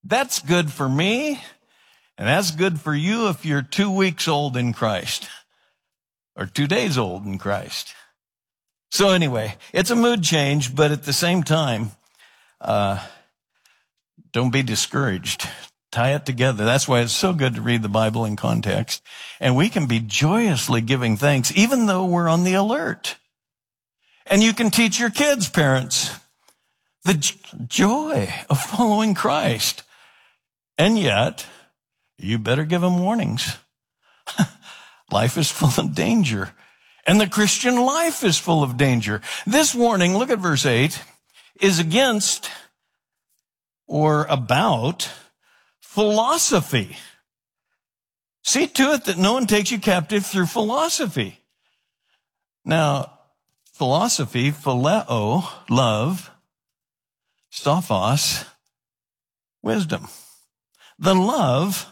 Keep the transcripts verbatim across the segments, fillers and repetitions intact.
That's good for me, and that's good for you if you're two weeks old in Christ or two days old in Christ. So anyway, it's a mood change, but at the same time, uh, don't be discouraged. Tie it together. That's why it's so good to read the Bible in context. And we can be joyously giving thanks, even though we're on the alert. And you can teach your kids, parents, the j- joy of following Christ. And yet, you better give them warnings. Life is full of danger. And the Christian life is full of danger. This warning, look at verse eight, is against or about philosophy. See to it that no one takes you captive through philosophy. Now, philosophy, phileo, love, sophos, wisdom. The love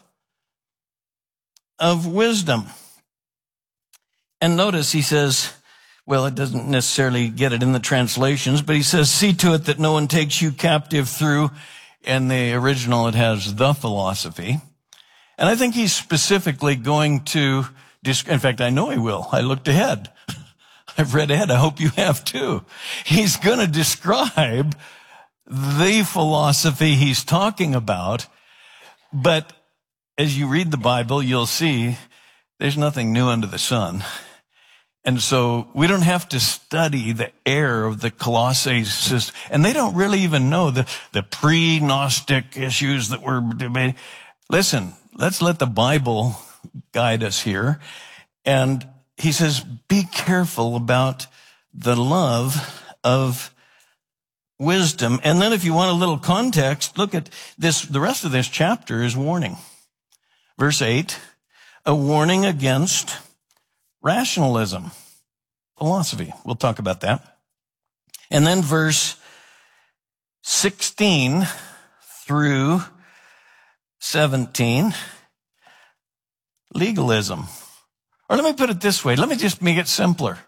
of wisdom. And notice he says, well, it doesn't necessarily get it in the translations, but he says, see to it that no one takes you captive through. In the original, it has the philosophy. And I think he's specifically going to, in fact, I know he will. I looked ahead. I've read ahead. I hope you have too. He's going to describe the philosophy he's talking about. But as you read the Bible, you'll see there's nothing new under the sun. And so we don't have to study the error of the Colossae system. And they don't really even know the, the pre-Gnostic issues that were debated. Listen, let's let the Bible guide us here. And he says, be careful about the love of wisdom. And then if you want a little context, look at this. The rest of this chapter is warning. Verse eight, a warning against rationalism, philosophy. We'll talk about that. And then verse sixteen through seventeen, legalism. Or let me put it this way. Let me just make it simpler.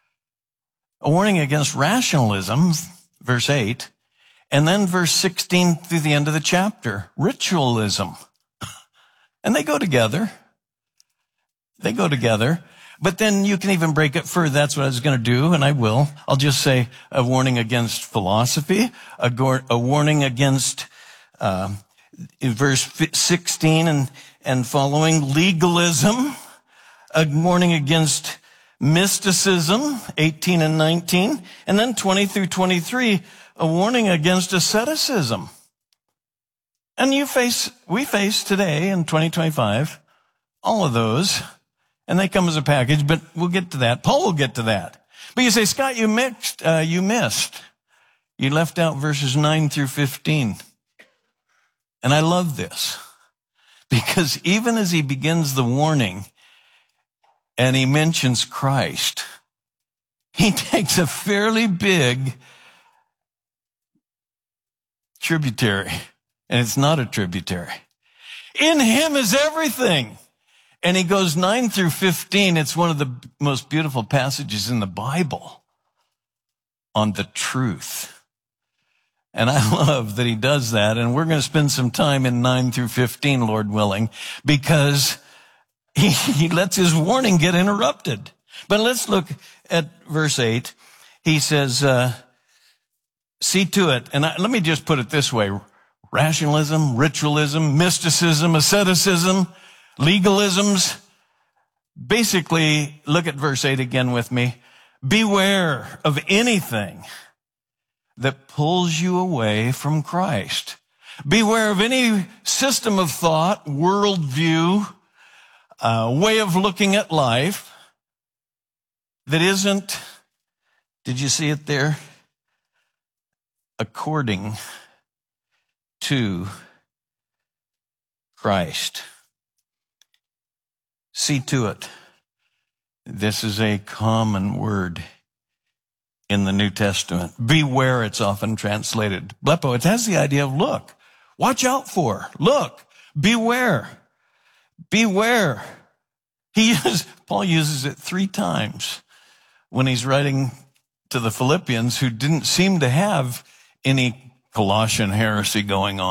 A warning against rationalism, verse eight, and then verse sixteen through the end of the chapter, ritualism. And they go together. They go together. But then you can even break it further. That's what I was going to do, and I will. I'll just say a warning against philosophy, a, go- a warning against, uh, in verse sixteen and, and following, legalism, a warning against mysticism, eighteen and nineteen, and then twenty through twenty-three, a warning against asceticism. And you face, we face today in twenty twenty-five, all of those. And they come as a package, but we'll get to that. Paul will get to that. But you say, Scott, you mixed, uh, you missed. You left out verses nine through fifteen. And I love this because even as he begins the warning and he mentions Christ, he takes a fairly big tributary, and it's not a tributary. In him is everything. And he goes nine through fifteen. It's one of the most beautiful passages in the Bible on the truth. And I love that he does that. And we're going to spend some time in nine through fifteen, Lord willing, because he, he lets his warning get interrupted. But let's look at verse eight. He says, uh, see to it. And I, let me just put it this way. Rationalism, ritualism, mysticism, asceticism, legalisms. Basically, look at verse eight again with me. Beware of anything that pulls you away from Christ. Beware of any system of thought, worldview, uh, way of looking at life that isn't, did you see it there? According to Christ. See to it. This is a common word in the New Testament. Beware, it's often translated. Blepo, it has the idea of look. Watch out for. Look. Beware. Beware. He uses, Paul uses it three times when he's writing to the Philippians who didn't seem to have any Colossian heresy going on.